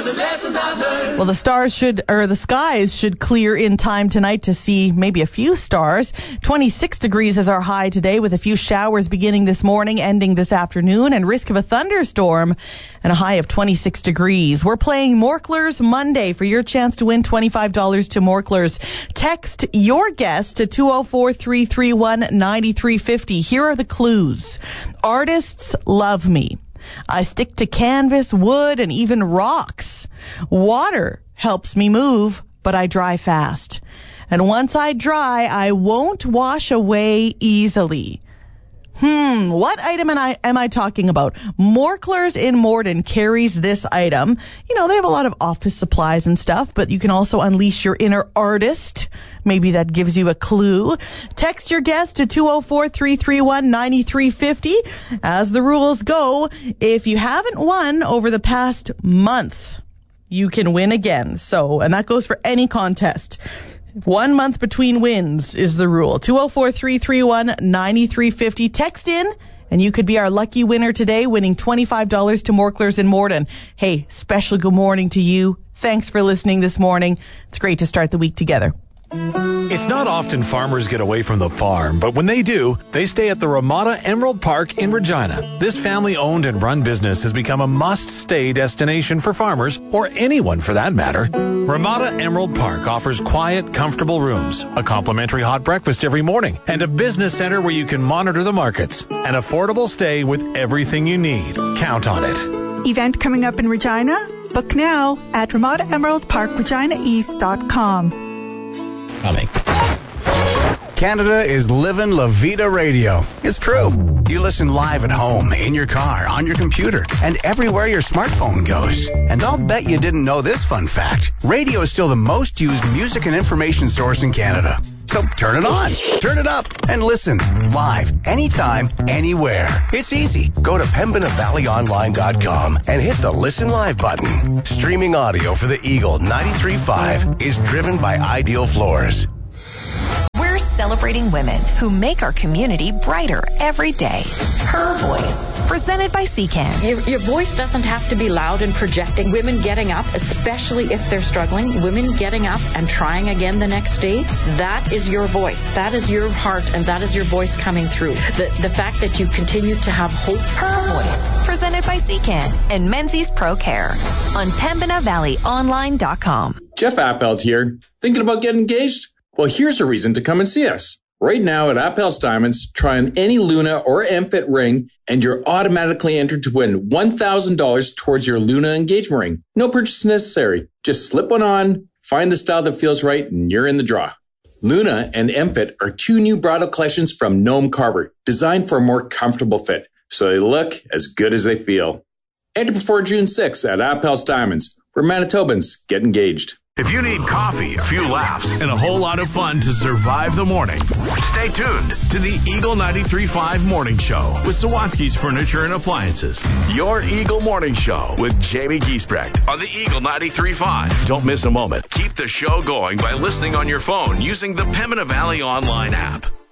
the lessons I've learned. Well, the skies should clear in time tonight to see maybe a few stars. 26 degrees is our high today, with a few showers beginning this morning, ending this afternoon, and risk of a thunderstorm and a high of 26 degrees. We're playing Morklers Monday for your chance to win $25 to Morklers. Text your guess to 204-331-9350. Here are the clues. Artists love me. I stick to canvas, wood, and even rocks. Water helps me move, but I dry fast. And once I dry, I won't wash away easily. What item am I talking about? Morklers in Morden carries this item. You know, they have a lot of office supplies and stuff, but you can also unleash your inner artist. Maybe that gives you a clue. Text your guess to 204-331-9350. As the rules go, if you haven't won over the past month, you can win again. And that goes for any contest. 1 month between wins is the rule. 204-331-9350. Text in, and you could be our lucky winner today, winning $25 to Morklers in Morden. Hey, special good morning to you. Thanks for listening this morning. It's great to start the week together. It's not often farmers get away from the farm, but when they do, they stay at the Ramada Emerald Park in Regina. This family-owned and run business has become a must-stay destination for farmers, or anyone for that matter. Ramada Emerald Park offers quiet, comfortable rooms, a complimentary hot breakfast every morning, and a business center where you can monitor the markets. An affordable stay with everything you need. Count on it. Event coming up in Regina? Book now at Ramada Emerald Park, ReginaEast.com. Canada is living La Vida Radio. It's true. You listen live at home, in your car, on your computer, and everywhere your smartphone goes. And I'll bet you didn't know this fun fact. Radio is still the most used music and information source in Canada. So turn it on, turn it up, and listen live, anytime, anywhere. It's easy. Go to PembinaValleyOnline.com and hit the Listen Live button. Streaming audio for the Eagle 93.5 is driven by Ideal Floors. We're celebrating women who make our community brighter every day. Her Voice, presented by CCAN. Your voice doesn't have to be loud and projecting. Women getting up, especially if they're struggling, women getting up and trying again the next day, that is your voice. That is your heart, and that is your voice coming through. The fact that you continue to have hope. Her Voice, presented by CCAN and Menzies Pro Care on PembinaValleyOnline.com. Jeff Appelt here. Thinking about getting engaged? Well, here's a reason to come and see us. Right now at Appel's Diamonds, try on any Luna or MFit ring, and you're automatically entered to win $1,000 towards your Luna engagement ring. No purchase necessary. Just slip one on, find the style that feels right, and you're in the draw. Luna and MFit are two new bridal collections from Noam Carver, designed for a more comfortable fit, so they look as good as they feel. Enter before June 6th at Appel's Diamonds, where Manitobans get engaged. If you need coffee, a few laughs, and a whole lot of fun to survive the morning, stay tuned to the Eagle 93.5 Morning Show with Sawatsky's Furniture and Appliances. Your Eagle Morning Show with Jamie Giesbrecht on the Eagle 93.5. Don't miss a moment. Keep the show going by listening on your phone using the Pembina Valley Online app.